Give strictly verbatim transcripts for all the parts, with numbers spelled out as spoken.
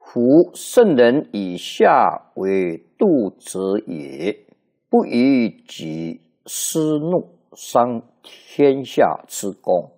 夫圣人以下为度者也，不以己私怒伤天下之公。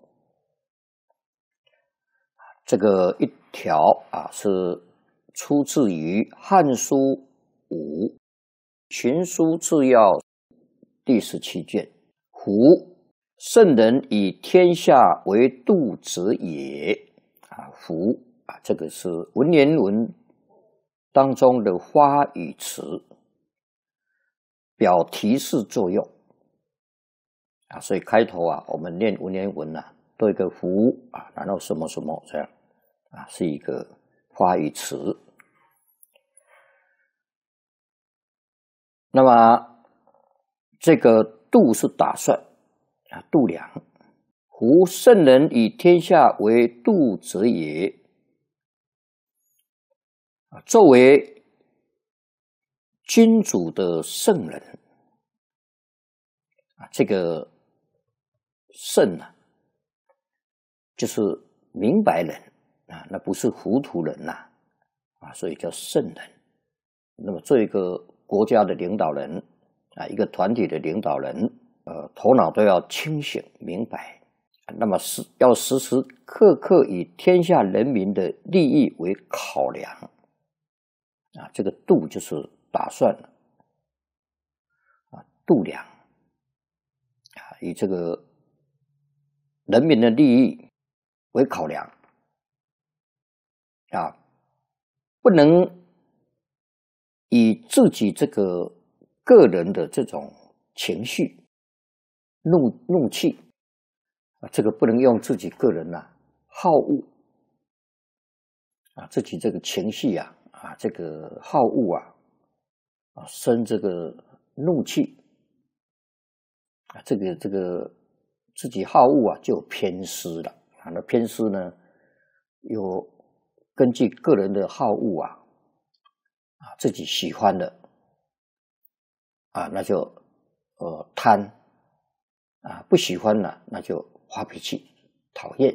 这个一条啊，是出自于《汉书》五群书治要第十七卷。夫圣人以天下为度者也啊，夫啊，这个是文言文当中的花语词，表提示作用啊，所以开头啊，我们念文言文啊，多一个夫啊，然后什么什么这样啊，是一个花语词。那么这个度是打算啊，度量。夫圣人以天下为度者也。作为君主的圣人啊，这个圣啊，就是明白人啊，那不是糊涂人呐啊，所以叫圣人。那么做一个国家的领导人啊，一个团体的领导人，呃，头脑都要清醒明白。那么是要时时刻刻以天下人民的利益为考量啊，这个度就是打算了啊，度量啊，以这个人民的利益为考量啊，不能以自己这个个人的这种情绪怒怒气。这个不能用自己个人啊好恶啊，自己这个情绪啊啊，这个好恶啊啊，生这个怒气啊，这个这个自己好恶啊，就有偏私了啊。那偏私呢，有根据个人的好恶啊啊，自己喜欢的啊，那就呃贪啊，不喜欢了，那就发脾气，讨厌，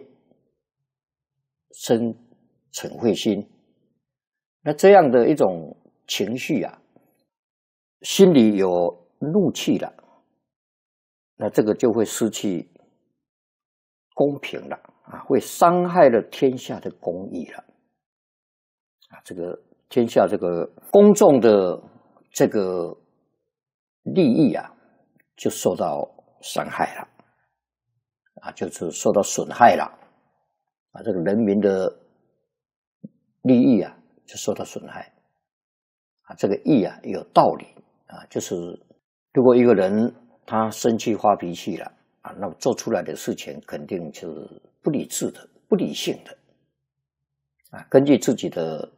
生嗔恚心。那这样的一种情绪啊，心里有怒气了，那这个就会失去公平了啊，会伤害了天下的公义了啊，这个天下这个公众的这个利益啊，就受到伤害了。啊，就是受到损害了啊，这个人民的利益啊，就受到损害啊。这个义啊，有道理啊，就是如果一个人他生气发脾气了啊，那么做出来的事情肯定是不理智的、不理性的啊，根据自己的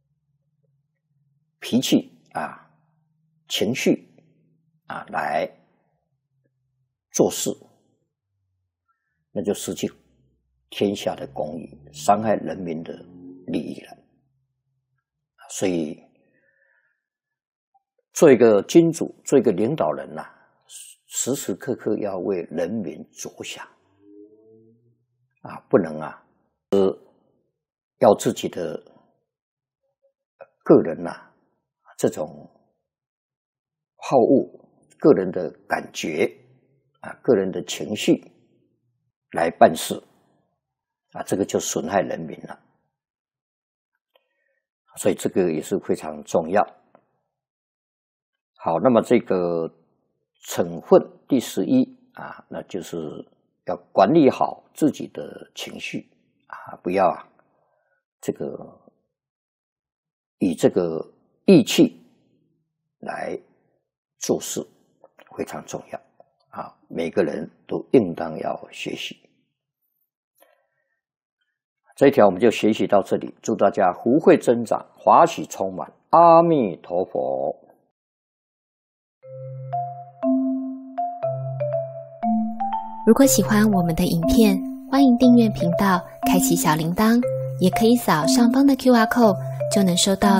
脾气啊、情绪啊来做事。那就失去天下的公义，伤害人民的利益了。所以，做一个君主，做一个领导人呐、啊，时时刻刻要为人民着想啊，不能啊，呃，要自己的个人呐、啊，这种好恶、个人的感觉啊、个人的情绪。来办事啊，这个就损害人民了，所以这个也是非常重要。好，那么这个嗔恚第十一啊，那就是要管理好自己的情绪啊，不要啊这个以这个义气来做事，非常重要。啊，每个人都应当要学习。这一条我们就学习到这里，祝大家福慧增长，华喜充满，阿弥陀佛。 如果喜欢我们的影片，欢迎订阅频道，开启小铃铛，也可以扫上方的 Q R code，就能收到